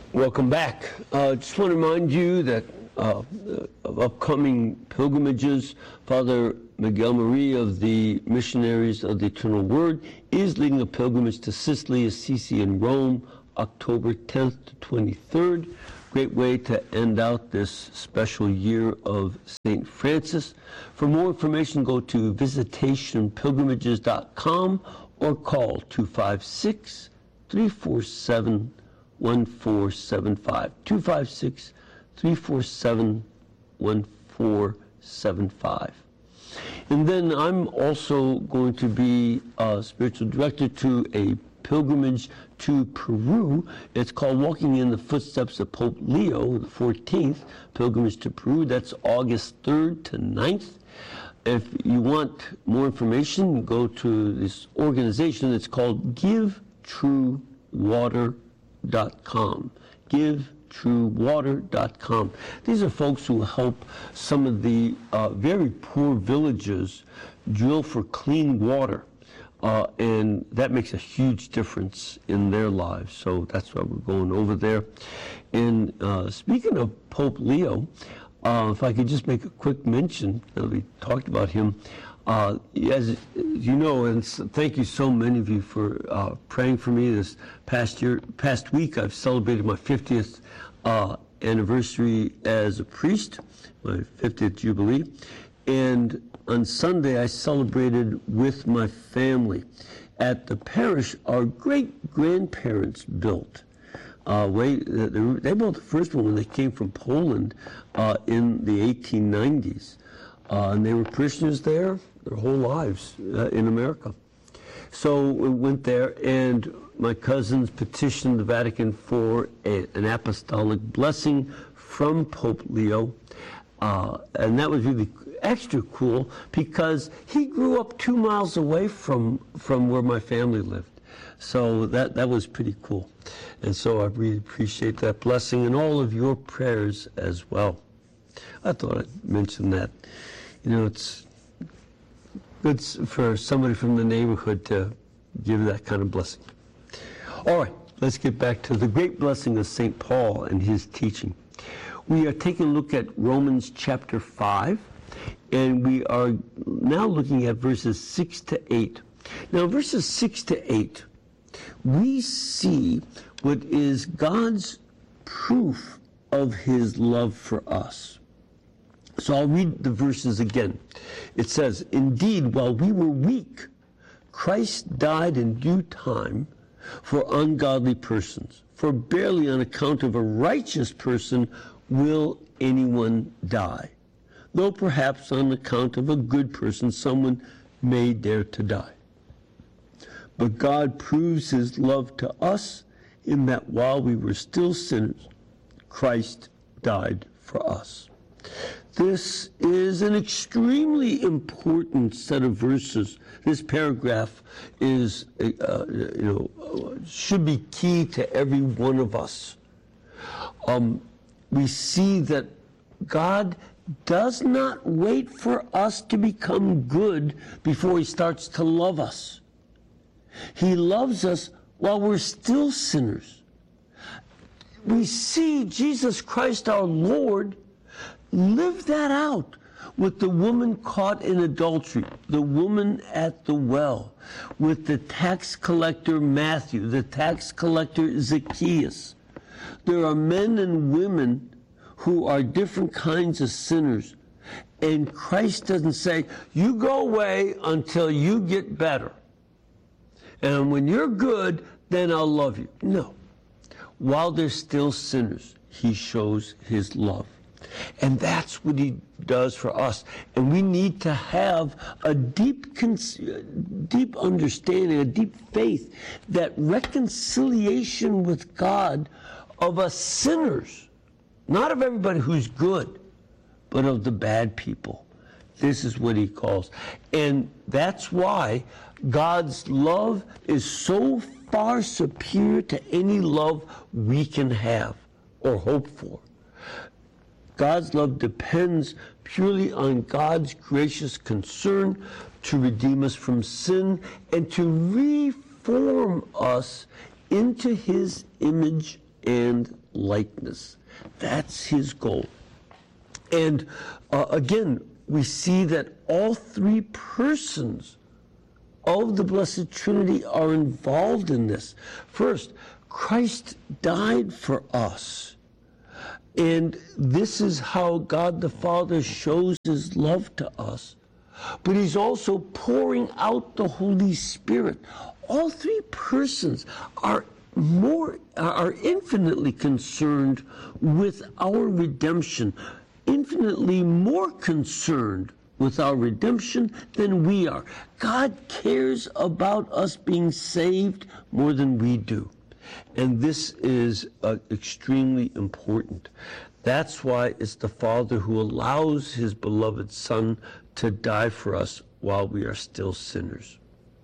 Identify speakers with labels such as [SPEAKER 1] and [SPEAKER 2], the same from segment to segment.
[SPEAKER 1] Welcome back. Just want to remind you that of upcoming pilgrimages. Father Miguel Maria of the Missionaries of the Eternal Word is leading a pilgrimage to Sicily, Assisi, and Rome, October 10th to 23rd. Great way to end out this special year of St. Francis. For more information, go to visitationpilgrimages.com or call 256-347-1475. 256-347-1475. And then I'm also going to be a spiritual director to a pilgrimage to Peru. It's called Walking in the Footsteps of Pope Leo XIV, pilgrimage to Peru. That's August 3rd to 9th. If you want more information, go to this organization. It's called GiveTrueWater.com. GiveTrueWater.com. These are folks who help some of the very poor villages drill for clean water. And that makes a huge difference in their lives. So that's why we're going over there. And speaking of Pope Leo, if I could just make a quick mention, we talked about him. As you know, and thank you so many of you for praying for me this past week. I've celebrated my 50th anniversary as a priest, my 50th Jubilee. And on Sunday, I celebrated with my family at the parish our great-grandparents built. They built the first one when they came from Poland in the 1890s. And they were parishioners there their whole lives in America. So we went there, and my cousins petitioned the Vatican for an apostolic blessing from Pope Leo. And that was really extra cool because he grew up 2 miles away from where my family lived. So that was pretty cool. And so I really appreciate that blessing and all of your prayers as well. I thought I'd mention that. You know, it's good for somebody from the neighborhood to give that kind of blessing. All right, let's get back to the great blessing of St. Paul and his teaching. We are taking a look at Romans chapter 5, and we are now looking at verses 6 to 8. Now, verses 6 to 8, we see what is God's proof of his love for us. So I'll read the verses again. It says, "Indeed, while we were weak, Christ died in due time for ungodly persons. For barely on account of a righteous person will anyone die, though perhaps on account of a good person someone may dare to die. But God proves his love to us in that while we were still sinners, Christ died for us." This is an extremely important set of verses. This paragraph is, should be key to every one of us. We see that God does not wait for us to become good before he starts to love us. He loves us while we're still sinners. We see Jesus Christ our Lord live that out with the woman caught in adultery, the woman at the well, with the tax collector Matthew, the tax collector Zacchaeus. There are men and women who are different kinds of sinners, and Christ doesn't say, "You go away until you get better, and when you're good, then I'll love you." No. While they're still sinners, he shows his love. And that's what he does for us. And we need to have a deep understanding, a deep faith that reconciliation with God of us sinners, not of everybody who's good, but of the bad people. This is what he calls. And that's why God's love is so far superior to any love we can have or hope for. God's love depends purely on God's gracious concern to redeem us from sin and to reform us into his image and likeness. That's his goal. And again, we see that all three persons of the Blessed Trinity are involved in this. First, Christ died for us. And this is how God the Father shows his love to us. But he's also pouring out the Holy Spirit. All three persons are infinitely concerned with our redemption, infinitely more concerned with our redemption than we are. God cares about us being saved more than we do. And this is extremely important. That's why it's the Father who allows his beloved Son to die for us while we are still sinners.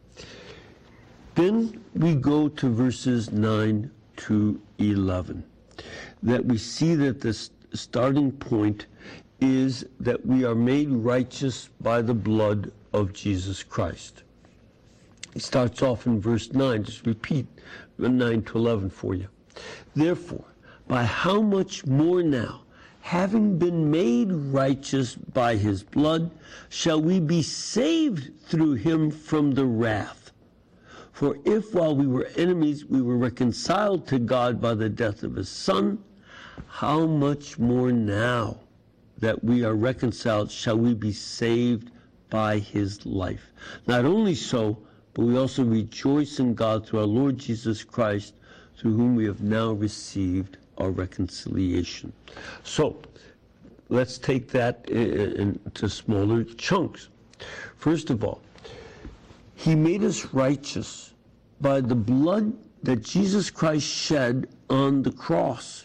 [SPEAKER 1] Then we go to verses 9 to 11, that we see that the starting point is that we are made righteous by the blood of Jesus Christ. It starts off in verse 9. Just repeat 9 to 11 for you. Therefore, by how much more now, having been made righteous by his blood, shall we be saved through him from the wrath? For if while we were enemies, we were reconciled to God by the death of his Son, how much more now that we are reconciled shall we be saved by his life? Not only so, but we also rejoice in God through our Lord Jesus Christ, through whom we have now received our reconciliation. So, let's take that into smaller chunks. First of all, he made us righteous by the blood that Jesus Christ shed on the cross.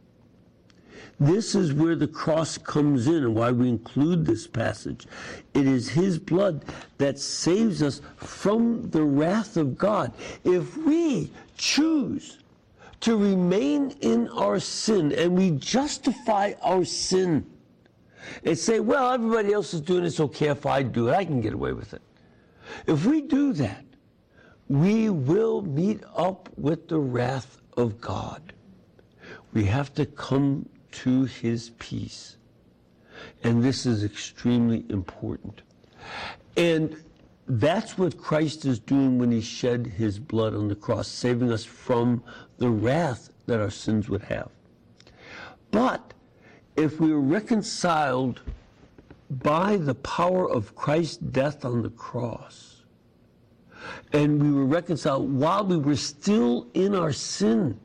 [SPEAKER 1] This is where the cross comes in and why we include this passage. It is his blood that saves us from the wrath of God. If we choose to remain in our sin and we justify our sin and say, well, everybody else is doing it, it's okay if I do it, I can get away with it. If we do that, we will meet up with the wrath of God. We have to come to his peace. And this is extremely important. And that's what Christ is doing when he shed his blood on the cross, saving us from the wrath that our sins would have. But if we are reconciled by the power of Christ's death on the cross, and we were reconciled while we were still in our sin,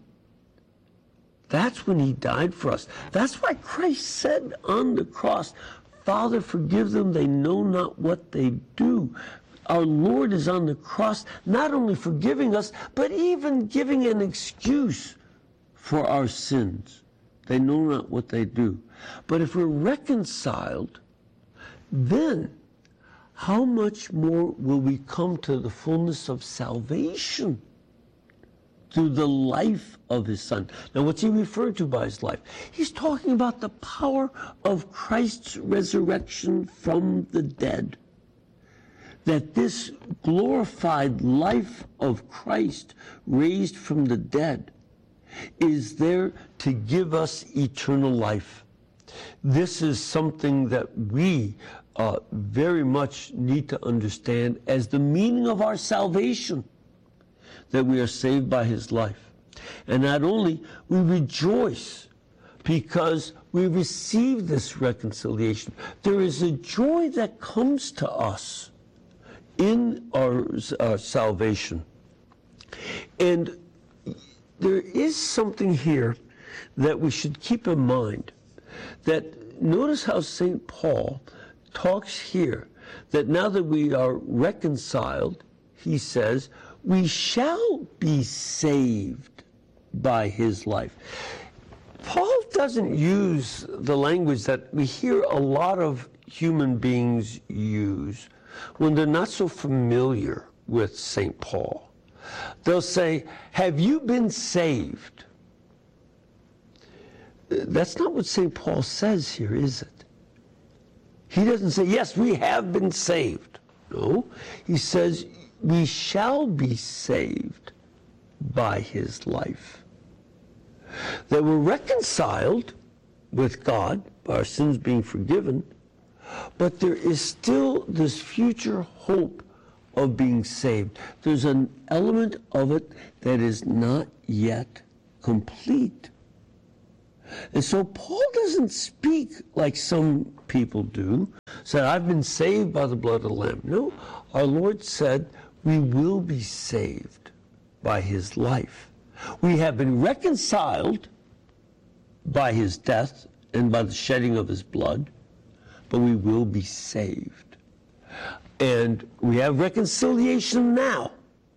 [SPEAKER 1] that's when he died for us. That's why Christ said on the cross, Father, forgive them, they know not what they do. Our Lord is on the cross, not only forgiving us, but even giving an excuse for our sins. They know not what they do. But if we're reconciled, then how much more will we come to the fullness of salvation through the life of his Son? Now, what's he referring to by his life? He's talking about the power of Christ's resurrection from the dead. That this glorified life of Christ raised from the dead is there to give us eternal life. This is something that we very much need to understand as the meaning of our salvation, that we are saved by his life. And not only, we rejoice because we receive this reconciliation. There is a joy that comes to us in our salvation. And there is something here that we should keep in mind, that notice how St. Paul talks here, that now that we are reconciled, he says, we shall be saved by his life. Paul doesn't use the language that we hear a lot of human beings use when they're not so familiar with St. Paul. They'll say, have you been saved? That's not what St. Paul says here, is it? He doesn't say, yes, we have been saved. No, he says, we shall be saved by his life. that we're reconciled with God by our sins being forgiven, but there is still this future hope of being saved. There's an element of it that is not yet complete. And so Paul doesn't speak like some people do, said, I've been saved by the blood of the Lamb. No, our Lord said we will be saved by his life. We have been reconciled by his death and by the shedding of his blood, but we will be saved. And we have reconciliation now,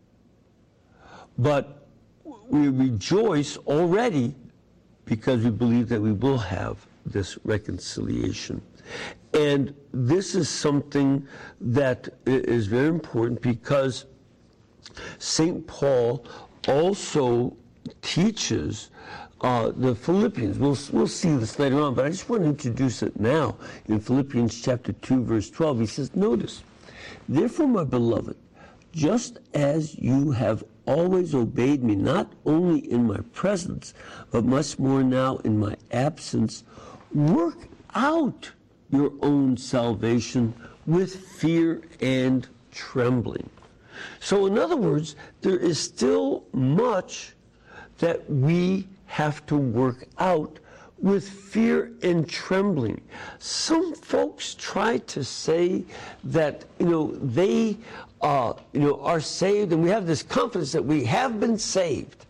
[SPEAKER 1] but we rejoice already because we believe that we will have this reconciliation. And this is something that is very important because St. Paul also teaches the Philippians. We'll see this later on, but I just want to introduce it now. In Philippians chapter 2, verse 12, he says, notice, therefore, my beloved, just as you have always obeyed me, not only in my presence, but much more now in my absence, work out your own salvation with fear and trembling. So in other words, there is still much that we have to work out with fear and trembling. Some folks try to say that, they, are saved, and we have this confidence that we have been saved.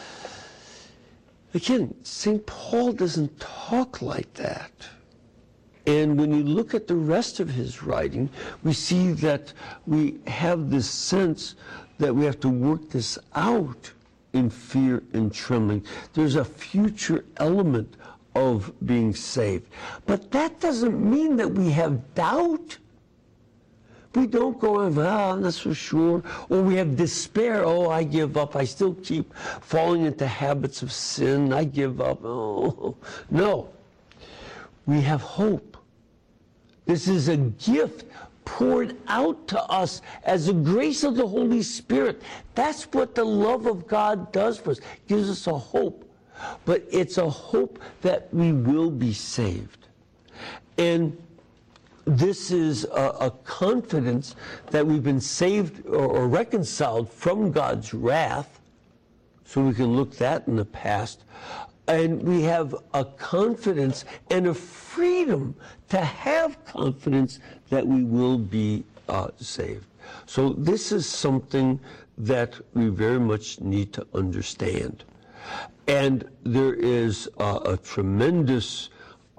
[SPEAKER 1] Again, St. Paul doesn't talk like that. And when you look at the rest of his writing, we see that we have this sense that we have to work this out in fear and trembling. There's a future element of being saved. But that doesn't mean that we have doubt. We don't go, I'm not so sure. Or we have despair. Oh, I give up. I still keep falling into habits of sin. I give up. Oh, no. We have hope. This is a gift poured out to us as the grace of the Holy Spirit. That's what the love of God does for us. It gives us a hope. But it's a hope that we will be saved. And this is a confidence that we've been saved or reconciled from God's wrath. So we can look that in the past. And we have a confidence and a freedom to have confidence that we will be saved. So this is something that we very much need to understand. And there is a tremendous,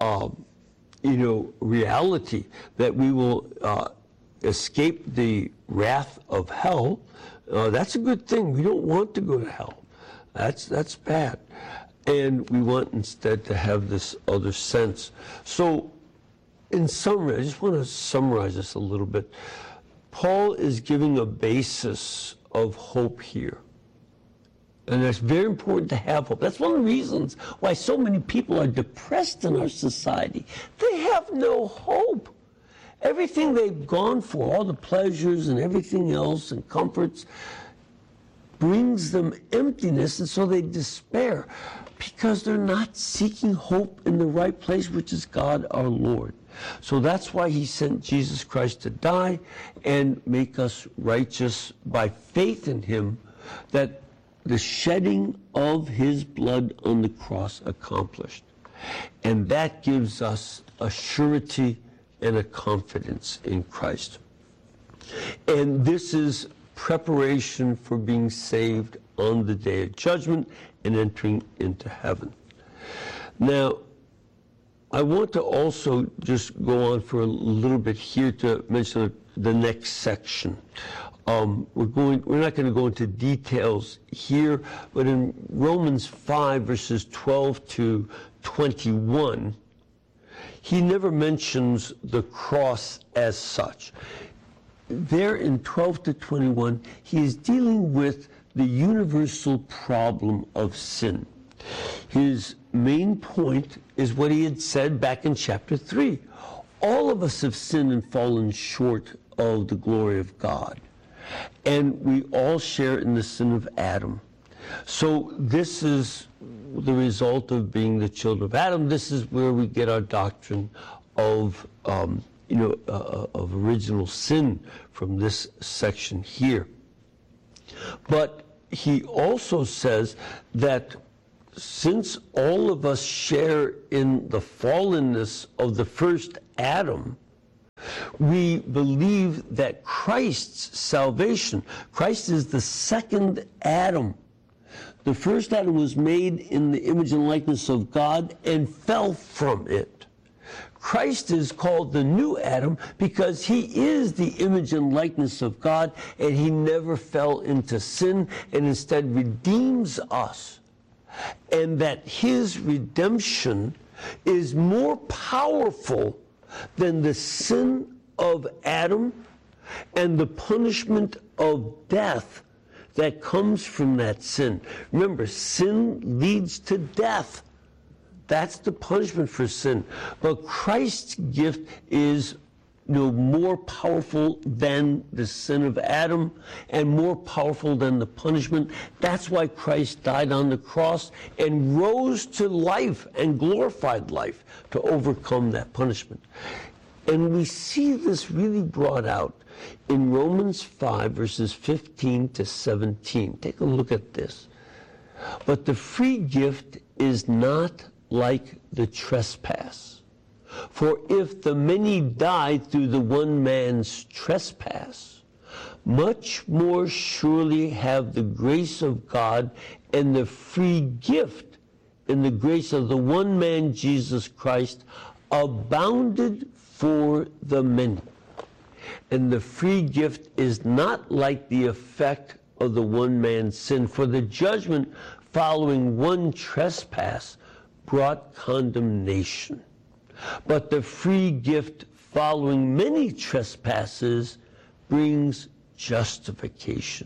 [SPEAKER 1] reality that we will escape the wrath of hell. That's a good thing. We don't want to go to hell. That's bad. And we want instead to have this other sense. So, in summary, I just want to summarize this a little bit. Paul is giving a basis of hope here. And it's very important to have hope. That's one of the reasons why so many people are depressed in our society. They have no hope. Everything they've gone for, all the pleasures and everything else and comforts, brings them emptiness, and so they despair because they're not seeking hope in the right place, which is God our Lord. So that's why he sent Jesus Christ to die and make us righteous by faith in him, that the shedding of his blood on the cross accomplished. And that gives us a surety and a confidence in Christ. And this is preparation for being saved on the day of judgment and entering into heaven. Now, I want to also just go on for a little bit here to mention the next section. We're not going to go into details here, but in Romans 5, verses 12 to 21, he never mentions the cross as such. There in 12 to 21, he is dealing with the universal problem of sin. His main point is what he had said back in chapter 3. All of us have sinned and fallen short of the glory of God. And we all share in the sin of Adam. So this is the result of being the children of Adam. This is where we get our doctrine of, of original sin from this section here. But he also says that since all of us share in the fallenness of the first Adam, we believe that Christ's salvation, Christ is the second Adam. The first Adam was made in the image and likeness of God and fell from it. Christ is called the new Adam because he is the image and likeness of God, and he never fell into sin and instead redeems us. And that his redemption is more powerful than the sin of Adam and the punishment of death that comes from that sin. Remember, sin leads to death. That's the punishment for sin. But Christ's gift is more powerful than the sin of Adam and more powerful than the punishment. That's why Christ died on the cross and rose to life and glorified life to overcome that punishment. And we see this really brought out in Romans 5, verses 15 to 17. Take a look at this. But the free gift is not like the trespass. For if the many died through the one man's trespass, much more surely have the grace of God and the free gift in the grace of the one man, Jesus Christ, abounded for the many. And the free gift is not like the effect of the one man's sin. For the judgment following one trespass brought condemnation. But the free gift following many trespasses brings justification.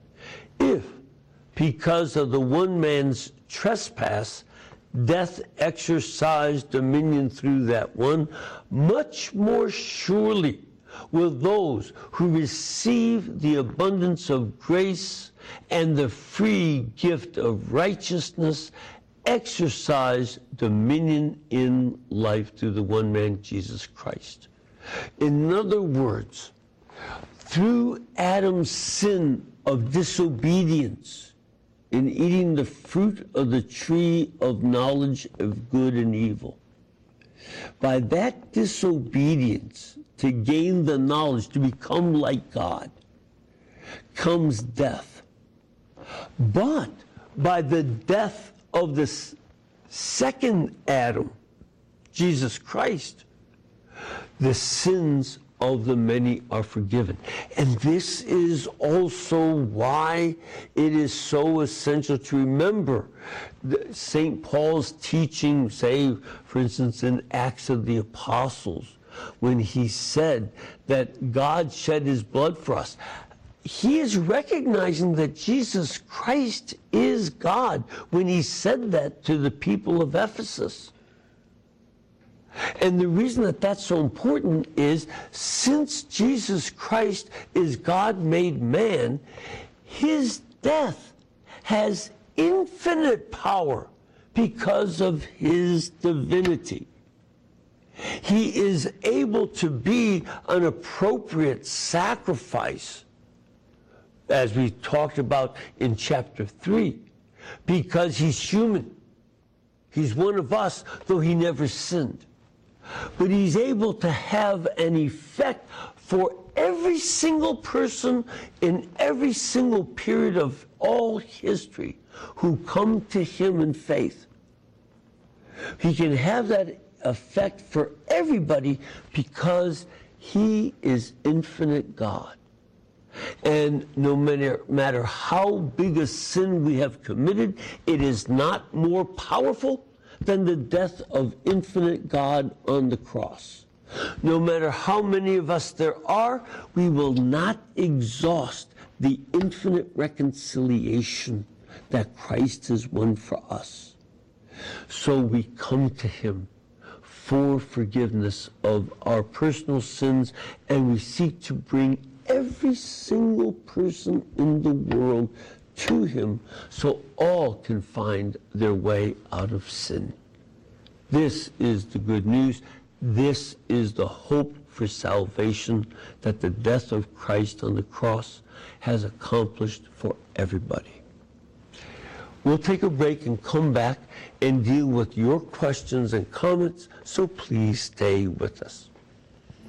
[SPEAKER 1] If, because of the one man's trespass, death exercised dominion through that one, much more surely will those who receive the abundance of grace and the free gift of righteousness exercise dominion in life through the one man, Jesus Christ. In other words, through Adam's sin of disobedience in eating the fruit of the tree of knowledge of good and evil, by that disobedience to gain the knowledge, to become like God, comes death. But by the death of the second Adam, Jesus Christ, the sins of the many are forgiven. And this is also why it is so essential to remember St. Paul's teaching, say, for instance, in Acts of the Apostles, when he said that God shed his blood for us. He is recognizing that Jesus Christ is God when he said that to the people of Ephesus. And the reason that that's so important is since Jesus Christ is God made man, his death has infinite power because of his divinity. He is able to be an appropriate sacrifice, as we talked about in chapter 3, because he's human. He's one of us, though he never sinned. But he's able to have an effect for every single person in every single period of all history who come to him in faith. He can have that effect for everybody because he is infinite God. And no matter how big a sin we have committed, it is not more powerful than the death of infinite God on the cross. No matter how many of us there are, we will not exhaust the infinite reconciliation that Christ has won for us. So we come to him for forgiveness of our personal sins, and we seek to bring every single person in the world to him so all can find their way out of sin. This is the good news. This is the hope for salvation that the death of Christ on the cross has accomplished for everybody. We'll take a break and come back and deal with your questions and comments, so please stay with us.